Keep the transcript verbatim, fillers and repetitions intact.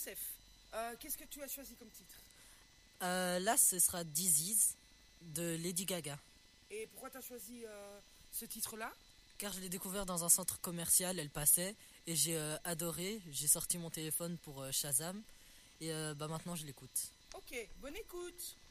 Youssef, euh, qu'est-ce que tu as choisi comme titre? Euh, là, ce sera Disease de Lady Gaga. Et pourquoi tu as choisi euh, ce titre-là? Car je l'ai découvert dans un centre commercial, elle passait, et j'ai euh, adoré. J'ai sorti mon téléphone pour euh, Shazam, et euh, bah maintenant je l'écoute. Ok, bonne écoute.